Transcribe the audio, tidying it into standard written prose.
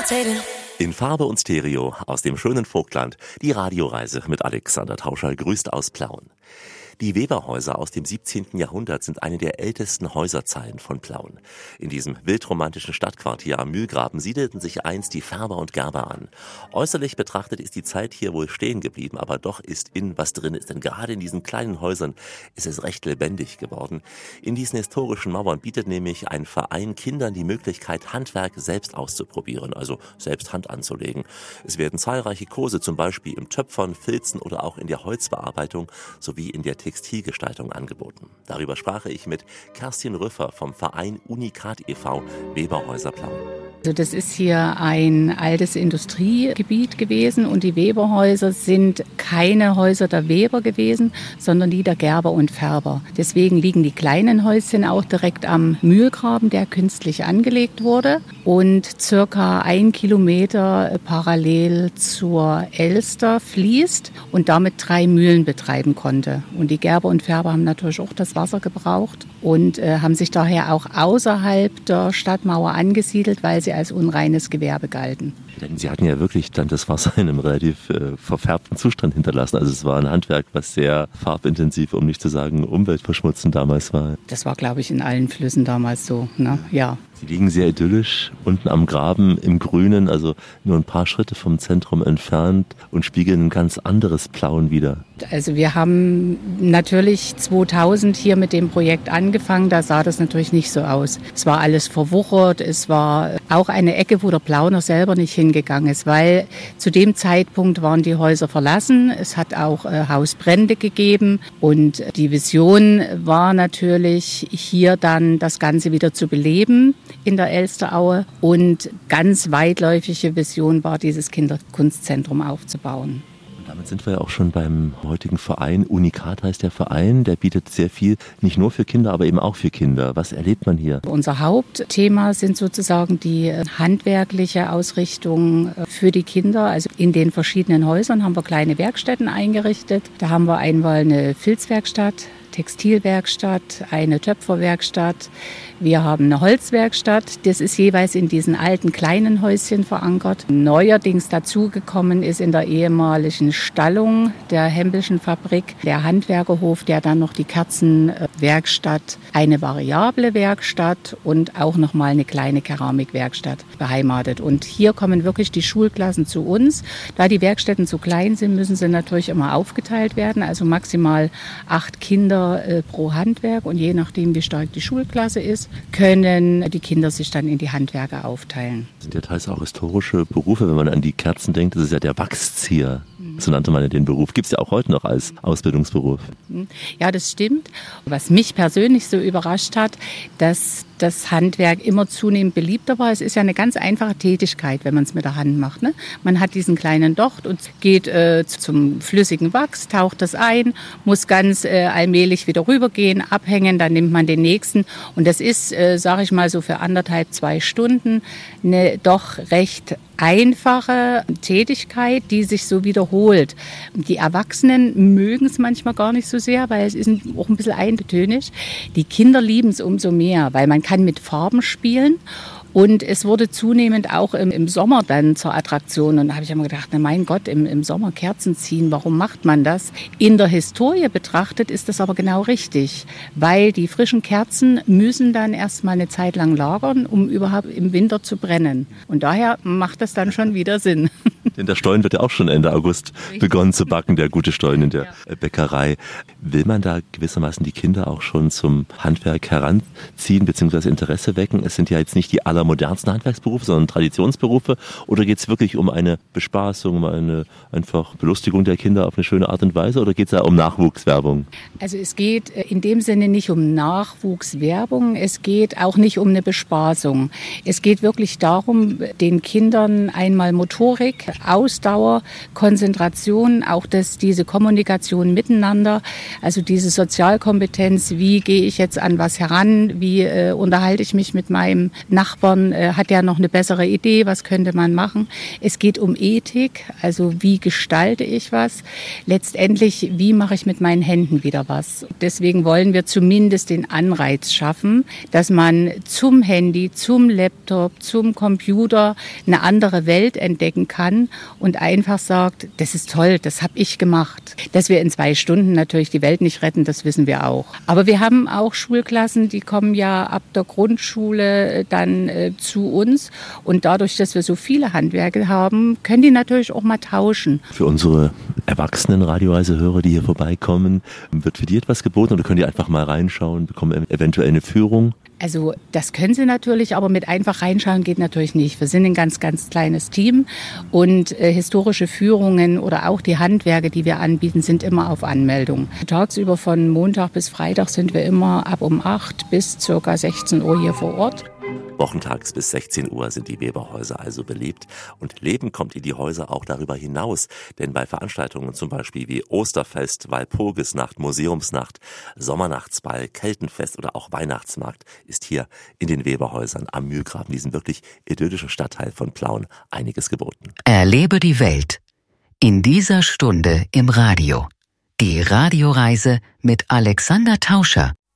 In Farbe und Stereo aus dem schönen Vogtland, die Radioreise mit Alexander Tauscher grüßt aus Plauen. Die Weberhäuser aus dem 17. Jahrhundert sind eine der ältesten Häuserzeilen von Plauen. In diesem wildromantischen Stadtquartier am Mühlgraben siedelten sich einst die Färber und Gerber an. Äußerlich betrachtet ist die Zeit hier wohl stehen geblieben, aber doch ist innen was drin ist. Denn gerade in diesen kleinen Häusern ist es recht lebendig geworden. In diesen historischen Mauern bietet nämlich ein Verein Kindern die Möglichkeit, Handwerk selbst auszuprobieren, also selbst Hand anzulegen. Es werden zahlreiche Kurse, zum Beispiel im Töpfern, Filzen oder auch in der Holzbearbeitung sowie in der Textilgestaltung angeboten. Darüber sprach ich mit Kerstin Rüffer vom Verein Unikat e.V. Weberhäuser Plauen. Also das ist hier ein altes Industriegebiet gewesen und die Weberhäuser sind keine Häuser der Weber gewesen, sondern die der Gerber und Färber. Deswegen liegen die kleinen Häuschen auch direkt am Mühlgraben, der künstlich angelegt wurde und circa 1 Kilometer parallel zur Elster fließt und damit 3 Mühlen betreiben konnte. Und die Gerber und Färber haben natürlich auch das Wasser gebraucht und haben sich daher auch außerhalb der Stadtmauer angesiedelt, weil sie als unreines Gewerbe galten. Denn Sie hatten ja wirklich dann das Wasser in einem relativ verfärbten Zustand hinterlassen. Also es war ein Handwerk, was sehr farbintensiv, um nicht zu sagen umweltverschmutzend damals war. Das war, glaube ich, in allen Flüssen damals so, ne? Ja. Sie liegen sehr idyllisch unten am Graben im Grünen, also nur ein paar Schritte vom Zentrum entfernt und spiegeln ein ganz anderes Plauen wider. Also wir haben natürlich 2000 hier mit dem Projekt angefangen, da sah das natürlich nicht so aus. Es war alles verwuchert, es war auch eine Ecke, wo der Plauner selber nicht hingegangen ist, weil zu dem Zeitpunkt waren die Häuser verlassen, es hat auch Hausbrände gegeben und die Vision war natürlich hier dann das Ganze wieder zu beleben in der Elsteraue und ganz weitläufige Vision war, dieses Kinderkunstzentrum aufzubauen. Damit sind wir ja auch schon beim heutigen Verein. Unikat heißt der Verein, der bietet sehr viel, nicht nur für Kinder, aber eben auch für Kinder. Was erlebt man hier? Unser Hauptthema sind sozusagen die handwerkliche Ausrichtung für die Kinder. Also in den verschiedenen Häusern haben wir kleine Werkstätten eingerichtet. Da haben wir einmal eine Filzwerkstatt, Textilwerkstatt, eine Töpferwerkstatt. Wir haben eine Holzwerkstatt. Das ist jeweils in diesen alten kleinen Häuschen verankert. Neuerdings dazugekommen ist in der ehemaligen Stallung der Hempelschen Fabrik der Handwerkerhof, der dann noch die Kerzenwerkstatt, eine variable Werkstatt und auch noch mal eine kleine Keramikwerkstatt beheimatet. Und hier kommen wirklich die Schulklassen zu uns. Da die Werkstätten zu klein sind, müssen sie natürlich immer aufgeteilt werden. Also maximal 8 Kinder pro Handwerk und je nachdem, wie stark die Schulklasse ist, können die Kinder sich dann in die Handwerke aufteilen. Das sind ja teils auch historische Berufe, wenn man an die Kerzen denkt. Das ist ja der Wachszieher. So nannte man ja den Beruf. Gibt es ja auch heute noch als Ausbildungsberuf. Ja, das stimmt. Was mich persönlich so überrascht hat, dass das Handwerk immer zunehmend beliebter war. Es ist ja eine ganz einfache Tätigkeit, wenn man es mit der Hand macht. Ne? Man hat diesen kleinen Docht und geht zum flüssigen Wachs, taucht das ein, muss ganz allmählich wieder rübergehen, abhängen, dann nimmt man den nächsten. Und das ist, sage ich mal, so für 1,5–2 Stunden eine doch recht einfache Tätigkeit, die sich so wiederholt. Die Erwachsenen mögen es manchmal gar nicht so sehr, weil es ist auch ein bisschen eintönig. Die Kinder lieben es umso mehr, weil man kann mit Farben spielen. Und es wurde zunehmend auch im Sommer dann zur Attraktion. Und da habe ich immer gedacht, na mein Gott, im Sommer Kerzen ziehen, warum macht man das? In der Historie betrachtet ist das aber genau richtig, weil die frischen Kerzen müssen dann erstmal eine Zeit lang lagern, um überhaupt im Winter zu brennen. Und daher macht das dann schon wieder Sinn. Denn der Stollen wird ja auch schon Ende August begonnen zu backen, der gute Stollen in der Bäckerei. Will man da gewissermaßen die Kinder auch schon zum Handwerk heranziehen bzw. Interesse wecken? Es sind ja jetzt nicht die allermodernsten Handwerksberufe, sondern Traditionsberufe. Oder geht es wirklich um eine Bespaßung, um eine einfach Belustigung der Kinder auf eine schöne Art und Weise? Oder geht es da um Nachwuchswerbung? Also es geht in dem Sinne nicht um Nachwuchswerbung. Es geht auch nicht um eine Bespaßung. Es geht wirklich darum, den Kindern einmal Motorik Ausdauer, Konzentration, auch diese Kommunikation miteinander, also diese Sozialkompetenz, wie gehe ich jetzt an was heran, wie unterhalte ich mich mit meinem Nachbarn, hat der noch eine bessere Idee, was könnte man machen. Es geht um Ethik, also wie gestalte ich was, letztendlich wie mache ich mit meinen Händen wieder was. Deswegen wollen wir zumindest den Anreiz schaffen, dass man zum Handy, zum Laptop, zum Computer eine andere Welt entdecken kann und einfach sagt, das ist toll, das habe ich gemacht. Dass wir in 2 Stunden natürlich die Welt nicht retten, das wissen wir auch. Aber wir haben auch Schulklassen, die kommen ja ab der Grundschule dann zu uns und dadurch, dass wir so viele Handwerke haben, können die natürlich auch mal tauschen. Für unsere erwachsenen Radioreisehörer, die hier vorbeikommen, wird für die etwas geboten oder können die einfach mal reinschauen, bekommen eventuell eine Führung? Also das können sie natürlich, aber mit einfach reinschauen geht natürlich nicht. Wir sind ein ganz, ganz kleines Team und historische Führungen oder auch die Handwerke, die wir anbieten, sind immer auf Anmeldung. Tagsüber von Montag bis Freitag sind wir immer ab um 8 bis ca. 16 Uhr hier vor Ort. Wochentags bis 16 Uhr sind die Weberhäuser also beliebt. Und Leben kommt in die Häuser auch darüber hinaus. Denn bei Veranstaltungen zum Beispiel wie Osterfest, Walpurgisnacht, Museumsnacht, Sommernachtsball, Keltenfest oder auch Weihnachtsmarkt ist hier in den Weberhäusern am Mühlgraben, diesem wirklich idyllischen Stadtteil von Plauen, einiges geboten. Erlebe die Welt in dieser Stunde im Radio. Die Radioreise mit Alexander Tauscher.